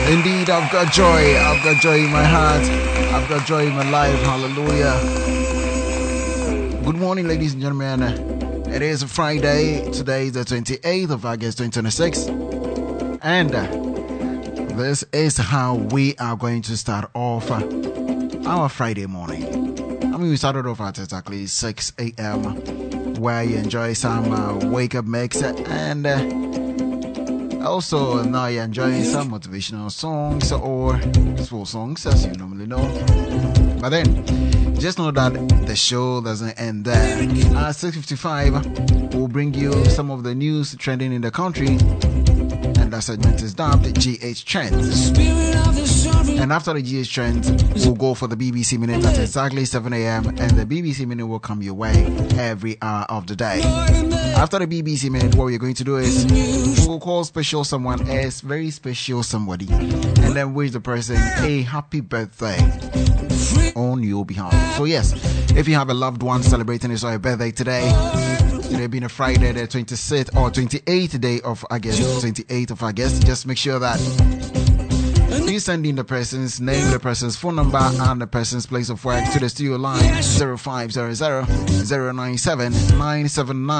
Indeed, I've got joy. I've got joy in my heart. I've got joy in my life. Hallelujah. Good morning, ladies and gentlemen. It is a Friday. Today is the 28th of August 2026. And this is how we are going to start off our Friday morning. We started off at exactly 6 a.m. where you enjoy some wake-up mix and also now you're enjoying some motivational songs or soul songs as you normally know. But then just know that the show doesn't end there. At 6:55 we'll bring you some of the news trending in the country, and that segment is dubbed GH Trends. And after the GH Trends, we'll go for the BBC Minute at exactly 7 a.m. and the BBC Minute will come your way every hour of the day. After the BBC Minute, what we're going to do is we'll call special someone as very special somebody and then wish the person a happy birthday on your behalf. So yes, if you have a loved one celebrating his or her birthday today, today being a Friday, the 26th or 28th day of August, 28th of August, just make sure that you send in the person's name, the person's phone number, and the person's place of work to the studio line 0500 097 979.